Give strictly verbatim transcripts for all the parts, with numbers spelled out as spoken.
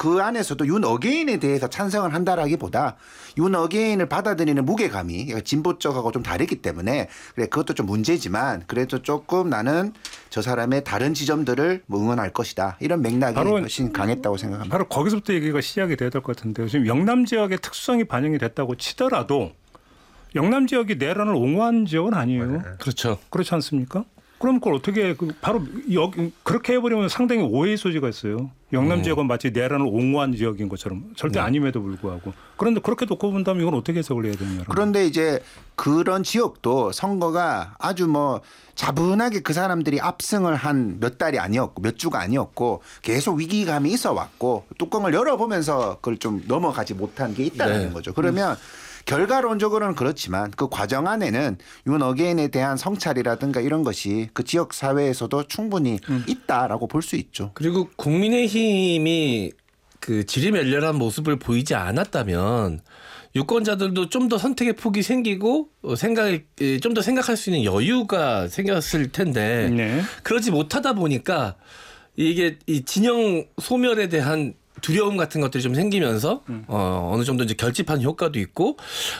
그 안에서도 윤 어게인에 대해서 찬성을 한다라기보다 윤 어게인을 받아들이는 무게감이 진보 쪽하고 좀 다르기 때문에 그래 그것도 좀 문제지만 그래도 조금 나는 저 사람의 다른 지점들을 뭐 응원할 것이다. 이런 맥락이 훨씬 강했다고 생각합니다. 바로 거기서부터 얘기가 시작이 돼야 될 것 같은데요. 지금 영남 지역의 특수성이 반영이 됐다고 치더라도 영남 지역이 내란을 옹호한 지역은 아니에요. 네. 그렇죠. 그렇지 않습니까? 그럼 그걸 어떻게 바로 여기 그렇게 해버리면 상당히 오해의 소지가 있어요. 영남 음. 지역은 마치 내란을 옹호한 지역인 것처럼 절대 네. 아님에도 불구하고. 그런데 그렇게 놓고 본다면 이건 어떻게 해석을 해야 되냐. 그런데 이제 그런 지역도 선거가 아주 뭐 차분하게 그 사람들이 압승을 한 몇 달이 아니었고 몇 주가 아니었고 계속 위기감이 있어 왔고 뚜껑을 열어보면서 그걸 좀 넘어가지 못한 게 있다는 네. 거죠. 그러면 음. 결과론적으로는 그렇지만 그 과정 안에는 윤 어게인에 대한 성찰이라든가 이런 것이 그 지역 사회에서도 충분히 음. 있다라고 볼 수 있죠. 그리고 국민의힘이 그 지리멸렬한 모습을 보이지 않았다면 유권자들도 좀 더 선택의 폭이 생기고 생각이 좀 더 생각할 수 있는 여유가 생겼을 텐데 네. 그러지 못하다 보니까 이게 이 진영 소멸에 대한 두려움 같은 것들이 좀 생기면서 음. 어, 어느 정도 이제 결집한 효과도 있고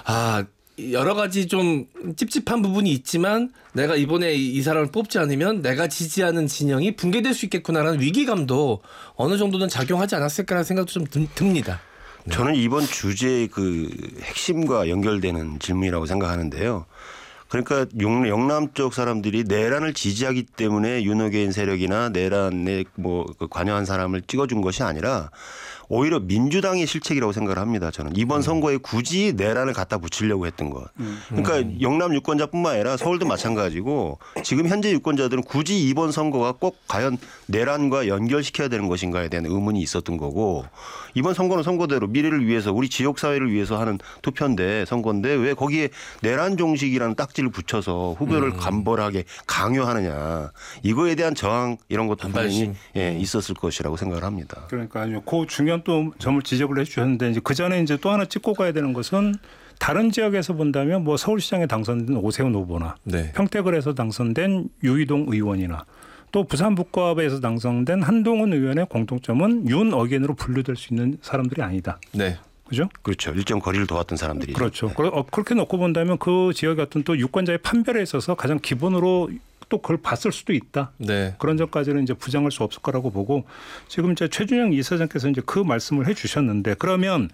아 여러 가지 좀 찝찝한 부분이 있지만 내가 이번에 이 사람을 뽑지 않으면 내가 지지하는 진영이 붕괴될 수 있겠구나라는 위기감도 어느 정도는 작용하지 않았을까라는 생각도 좀 듭니다. 네. 저는 이번 주제의 그 핵심과 연결되는 질문이라고 생각하는데요. 그러니까 영남 쪽 사람들이 내란을 지지하기 때문에 윤 어게인 세력이나 내란에 뭐 관여한 사람을 찍어준 것이 아니라 오히려 민주당의 실책이라고 생각을 합니다. 저는 이번 선거에 굳이 내란을 갖다 붙이려고 했던 것. 그러니까 영남 유권자뿐만 아니라 서울도 마찬가지고 지금 현재 유권자들은 굳이 이번 선거가 꼭 과연 내란과 연결시켜야 되는 것인가에 대한 의문이 있었던 거고 이번 선거는 선거대로 미래를 위해서 우리 지역사회를 위해서 하는 투표인데 선거인데 왜 거기에 내란 종식이라는 딱지를 붙여서 후보를 음. 간벌하게 강요하느냐. 이거에 대한 저항 이런 것도 분명히 예, 있었을 것이라고 생각을 합니다. 그러니까요. 그 중요한 또 점을 지적을 해 주셨는데 이제 그 전에 이제 또 하나 짚고 가야 되는 것은 다른 지역에서 본다면 뭐 서울시장에 당선된 오세훈 후보나 네. 평택을에서 당선된 유이동 의원이나 또 부산 북구갑에서 당선된 한동훈 의원의 공통점은 윤 어게인으로 분류될 수 있는 사람들이 아니다. 네. 그죠? 그렇죠. 일정 거리를 도왔던 사람들이죠. 그렇죠. 네. 그렇게 놓고 본다면 그 지역의 어떤 또 유권자의 판별에 있어서 가장 기본으로 또 그걸 봤을 수도 있다. 네. 그런 점까지는 이제 부정할 수 없을 거라고 보고 지금 이제 최준영 이사장께서 이제 그 말씀을 해 주셨는데 그러면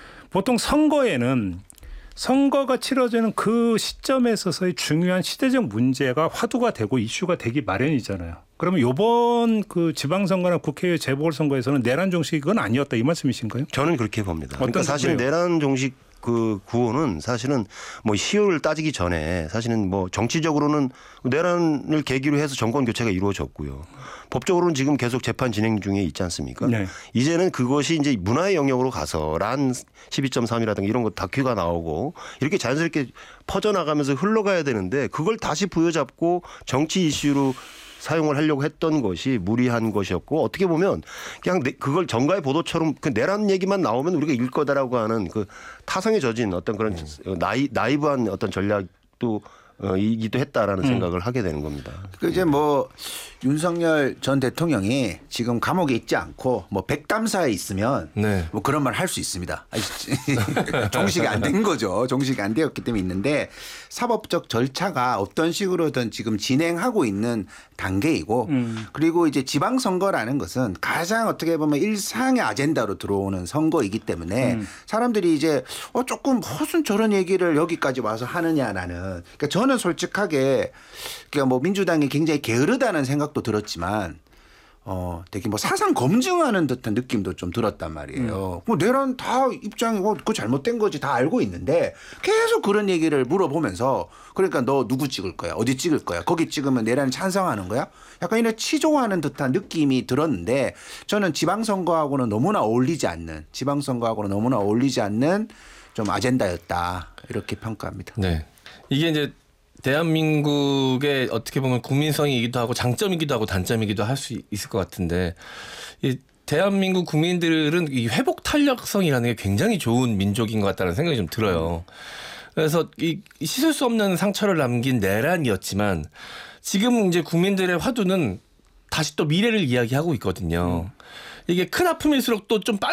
보통 선거에는 선거가 치러지는 그 시점에 있어서의 중요한 시대적 문제가 화두가 되고 이슈가 되기 마련이잖아요. 그러면 이번 그 지방선거나 국회의원 재보궐선거에서는 내란 종식은 아니었다 이 말씀이신가요? 저는 그렇게 봅니다. 그러니까 사실 내란 종식 그 구호는 사실은 뭐 시효를 따지기 전에 사실은 뭐 정치적으로는 내란을 계기로 해서 정권 교체가 이루어졌고요. 법적으로는 지금 계속 재판 진행 중에 있지 않습니까? 네. 이제는 그것이 이제 문화의 영역으로 가서 란 십이 점 삼이라든가 이런 거 다큐가 나오고 이렇게 자연스럽게 퍼져나가면서 흘러가야 되는데 그걸 다시 부여잡고 정치 이슈로 사용을 하려고 했던 것이 무리한 것이었고 어떻게 보면 그냥 그걸 정가의 보도처럼 그 내란 얘기만 나오면 우리가 읽을 거다라고 하는 그 타성에 젖은 어떤 그런 음. 나이, 나이브한 어떤 전략도 어, 이기도 했다라는 음. 생각을 하게 되는 겁니다. 그 이제 뭐 윤석열 전 대통령이 지금 감옥에 있지 않고 뭐 백담사에 있으면 네. 뭐 그런 말 할 수 있습니다. 종식이 안 된 거죠. 종식이 안 되었기 때문에 있는데 사법적 절차가 어떤 식으로든 지금 진행하고 있는 단계이고 음. 그리고 이제 지방선거라는 것은 가장 어떻게 보면 일상의 아젠다로 들어오는 선거이기 때문에 음. 사람들이 이제 어 조금 무슨 저런 얘기를 여기까지 와서 하느냐라는 그러니까 저는 솔직하게 그러니까 뭐 민주당이 굉장히 게으르다는 생각도 들었지만 어 되게 뭐 사상 검증하는 듯한 느낌도 좀 들었단 말이에요. 음. 뭐 내란 다 입장이고 그 잘못된 거지 다 알고 있는데 계속 그런 얘기를 물어보면서 그러니까 너 누구 찍을 거야? 어디 찍을 거야? 거기 찍으면 내란을 찬성하는 거야? 약간 이런 치조하는 듯한 느낌이 들었는데 저는 지방선거하고는 너무나 어울리지 않는 지방선거하고는 너무나 어울리지 않는 좀 아젠다였다 이렇게 평가합니다. 네, 이게 이제 대한민국의 어떻게 보면 국민성이기도 하고 장점이기도 하고 단점이기도 할 수 있을 것 같은데 이 대한민국 국민들은 이 회복 탄력성이라는 게 굉장히 좋은 민족인 것 같다는 생각이 좀 들어요. 그래서 이 씻을 수 없는 상처를 남긴 내란이었지만 지금 이제 국민들의 화두는 다시 또 미래를 이야기하고 있거든요. 이게 큰 아픔일수록 또 좀